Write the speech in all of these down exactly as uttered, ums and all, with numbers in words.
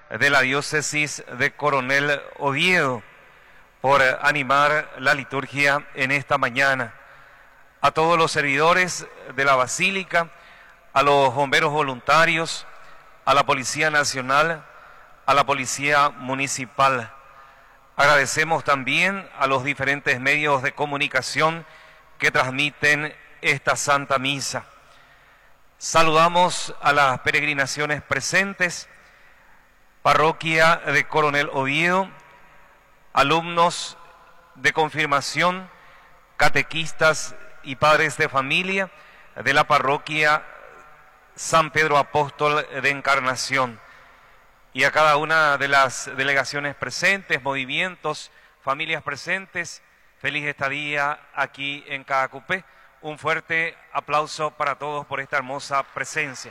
de la diócesis de Coronel Oviedo, por animar la liturgia en esta mañana. A todos los servidores de la Basílica, a los bomberos voluntarios, a la Policía Nacional, a la Policía Municipal. Agradecemos también a los diferentes medios de comunicación que transmiten esta Santa Misa. Saludamos a las peregrinaciones presentes, Parroquia de Coronel Oviedo, alumnos de confirmación, catequistas y padres de familia de la Parroquia San Pedro Apóstol de Encarnación, y a cada una de las delegaciones presentes, movimientos, familias presentes, feliz estadía aquí en Caacupé. Un fuerte aplauso para todos por esta hermosa presencia.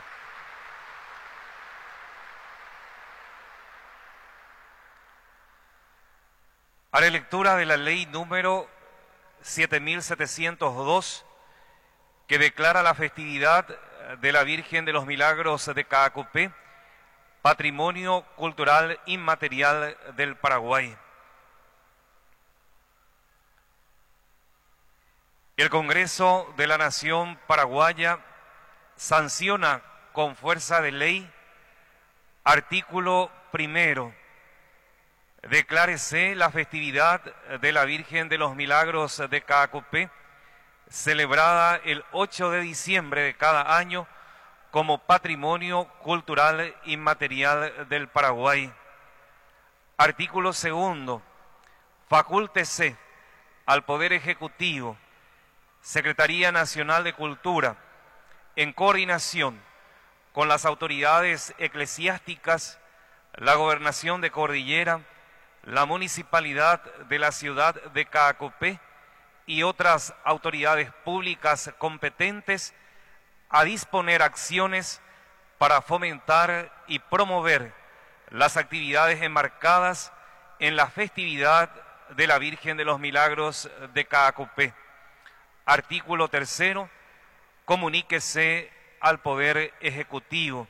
Haré lectura de la ley número siete mil setecientos dos, que declara la festividad de la Virgen de los Milagros de Caacupé Patrimonio Cultural Inmaterial del Paraguay. El Congreso de la Nación Paraguaya sanciona con fuerza de ley, artículo primero, declárese la festividad de la Virgen de los Milagros de Caacupé, celebrada el ocho de diciembre de cada año, como Patrimonio Cultural Inmaterial del Paraguay. Artículo segundo, facúltese al Poder Ejecutivo, Secretaría Nacional de Cultura, en coordinación con las autoridades eclesiásticas, la Gobernación de Cordillera, la Municipalidad de la ciudad de Caacupé y otras autoridades públicas competentes, a disponer acciones para fomentar y promover las actividades enmarcadas en la festividad de la Virgen de los Milagros de Caacupé. Artículo tercero, comuníquese al Poder Ejecutivo.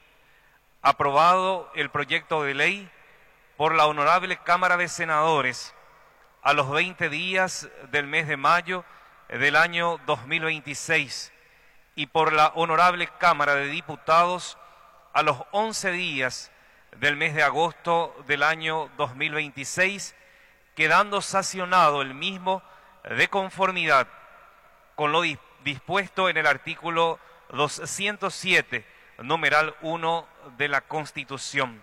Aprobado el proyecto de ley por la Honorable Cámara de Senadores a los veinte días del mes de mayo del año dos mil veintiséis y por la Honorable Cámara de Diputados a los once días del mes de agosto del año dos mil veintiséis, quedando sancionado el mismo de conformidad con lo dispuesto en el artículo doscientos siete, numeral uno de la Constitución.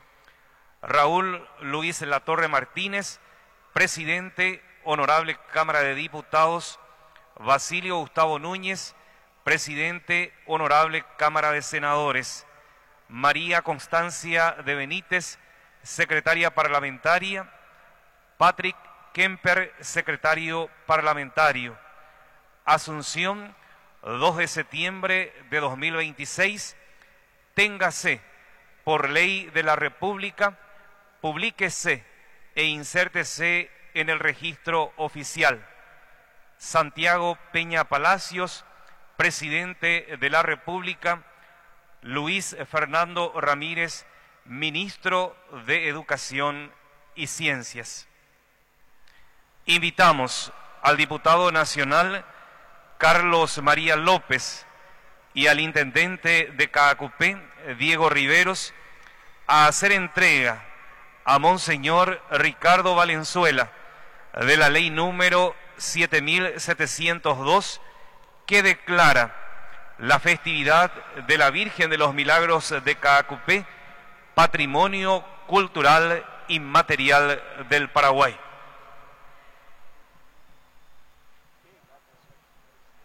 Raúl Luis Latorre Martínez, presidente, Honorable Cámara de Diputados. Basilio Gustavo Núñez, presidente, Honorable Cámara de Senadores. María Constancia de Benítez, secretaria parlamentaria. Patrick Kemper, secretario parlamentario. Asunción, dos de septiembre de dos mil veintiséis. Téngase por ley de la República, publíquese e insértese en el registro oficial. Santiago Peña Palacios, presidente de la República. Luis Fernando Ramírez, ministro de Educación y Ciencias. Invitamos al diputado nacional Carlos María López y al intendente de Caacupé, Diego Riveros, a hacer entrega a Monseñor Ricardo Valenzuela de la ley número siete mil setecientos dos, que declara la festividad de la Virgen de los Milagros de Caacupé Patrimonio Cultural Inmaterial del Paraguay.